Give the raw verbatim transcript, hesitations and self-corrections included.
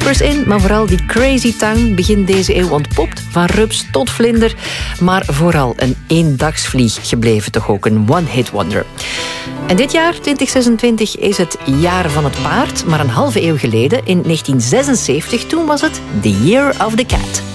toppers in, maar vooral die Crazy Town begin deze eeuw ontpopt. Van rups tot vlinder, maar vooral een eendagsvlieg gebleven, toch ook een one-hit wonder. En dit jaar, twintig zesentwintig, is het jaar van het paard, maar een halve eeuw geleden, in negentien zesenzeventig, toen was het The Year of the Cat.